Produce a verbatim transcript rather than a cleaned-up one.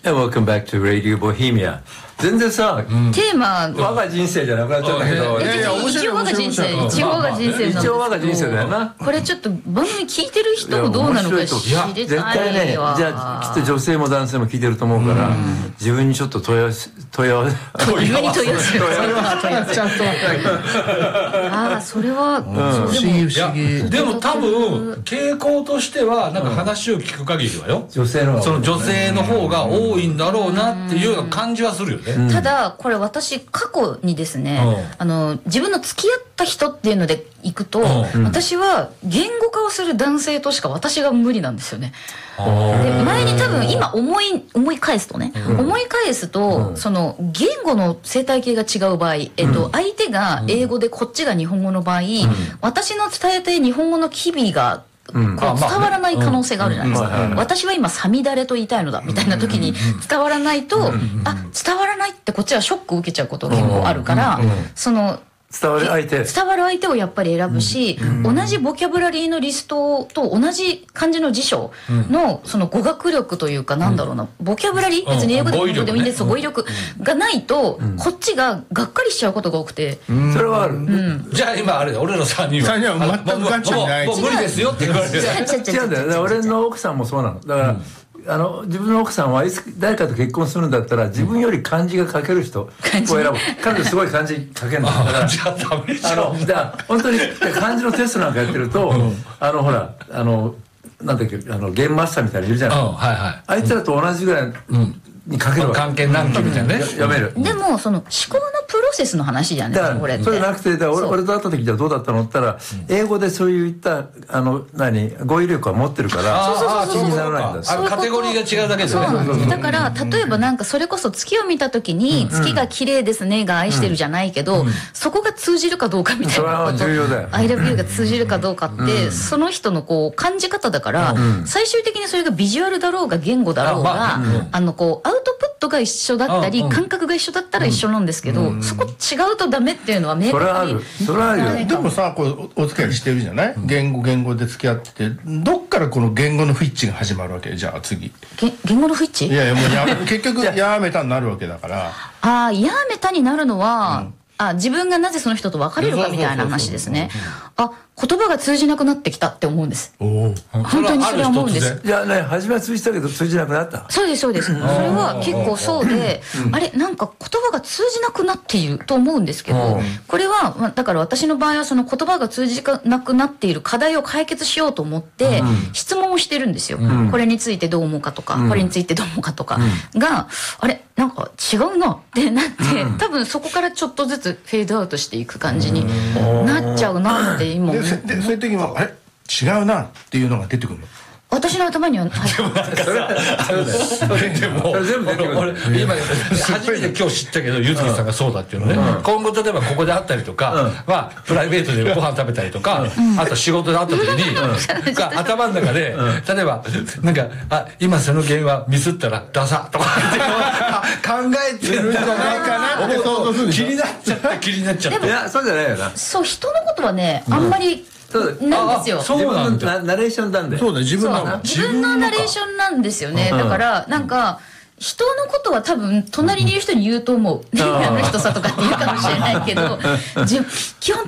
And welcome back to Radio Bohemia. 全然さ、 テーマ我が人生じゃなくなっちゃったけど、 いやいや一応我が人生一応我が人生なんですけど、 一応我が人生だよな。 これちょっと番組聞いてる人もどうなのか知りたいわ。 絶対ね、じゃあきっと女性も男性も聞いてると思うから、自分にちょっと問い合わせ問い合わせ自分に問い合わせそれは問い合わせちゃんとああそれは不思議不思議。 でも多分傾向としてはなんか話を聞く限りはよ、 女性のその女性の方が多いんだろうなっていうような感じはするよね。 ただこれ私過去にですね、あの自分の付き合った人っていうのでいくと、私は言語化をする男性としか私が無理なんですよね。で前に多分今思い思い返すとね、思い返すとその言語の生態系が違う場合、えっと相手が英語でこっちが日本語の場合、私の伝えたい日本語の機微がこう伝わらない可能性があるじゃないですか。私は今さみだれと言いたいのだみたいな時に伝わらないと、あ伝わらないってこっちはショックを受けちゃうことが結構あるから、その伝わる相手伝わる相手をやっぱり選ぶし、同じボキャブラリーのリストと同じ漢字の辞書のその語学力というかなんだろうな、ボキャブラリー別に英語でも日本語でもいいんですよ、語彙力がないとこっちががっかりしちゃうことが多くて、 それはある。 じゃあ今あれだ俺のさんにんはさんにんは全くガチじゃない。 もう無理ですよって言われてる。 違うんだよ。俺の奥さんもそうなの。だからあの自分の奥さんはいつ誰かと結婚するんだったら自分より漢字が書ける人を選ぶ。彼女すごい漢字書けるんだから。 じゃあダメじゃん。 あのだから本当に漢字のテストなんかやってると、あのほらあのなんだっけあのゲームマスターみたいにいるじゃない。あいつらと同じぐらいに書けるわけ。 関係何期みたいなね。 読める。 でもその思考のプロセスの話じゃないですかこれって。 それなくて俺俺と会った時じゃどうだったのって言ったら英語でそういったあの何語彙力は持ってるから気にならないんだ。 カテゴリーが違うだけでね。だから例えばなんかそれこそ月を見た時に月が綺麗ですねが愛してるじゃないけど、そこが通じるかどうかみたいなこと、アイラブユーが通じるかどうかってその人のこう感じ方だから、最終的にそれがビジュアルだろうが言語だろうがあのこうアウトプットが一緒だったり感覚が一緒だったら一緒なんですけど、そこ違うとダメっていうのは明確に。 それはある。それはあるよ。 でもさこうお付き合いしてるじゃない、言語言語で付き合ってどっからこの言語の不一致が始まるわけじゃあ次。 言語の不一致？ いやいやもうや結局やめたになるわけだから。 ああやめたになるのは、あ自分がなぜその人と別れるかみたいな話ですね。あ言葉が通じなくなってきたって思うんです。本当にそれは思うんです。 いやね初めは通じたけど通じなくなった。 そうですそうです。それは結構そうで、あれなんか言葉が通じなくなっていると思うんですけど、これはだから私の場合はその言葉が通じなくなっている課題を解決しようと思って質問をしてるんですよ。これについてどう思うかとか、これについてどう思うかとかがあれなんか違うなってなって、多分そこからちょっとずつフェードアウトしていく感じになっちゃうなって今思って。 でそういう時もあれ違うなっていうのが出てくるの。 私の頭にはでもなんかさでも俺今初めて今日知ったけどゆずきさんがそうだっていうのね。今後例えばここで会ったりとかまあプライベートでご飯食べたりとかあと仕事で会った時に頭の中で例えばなんかあ今その件はミスったらダサとか考えてるんじゃないかなって気になっちゃって気になっちゃって。 いやそうじゃないよな。 そう人のことはねあんまりなんですよ。 自分のナレーションなんで。 そうだ自分の自分のナレーションなんですよね。だからなんか人のことは多分隣にいる人に言うと思う。あの人さとかって言うかもしれないけど、基本